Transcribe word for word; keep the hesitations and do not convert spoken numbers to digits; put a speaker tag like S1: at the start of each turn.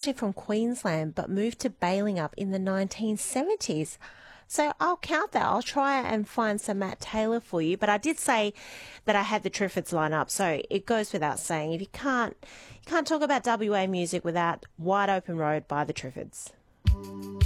S1: actually from Queensland but moved to Balingup in the nineteen seventies. So I'll count that. I'll try and find some Matt Taylor for you. But I did say that I had the Triffids line up, so it goes without saying. If you can't, you can't talk about W A music without Wide Open Road by the Triffids.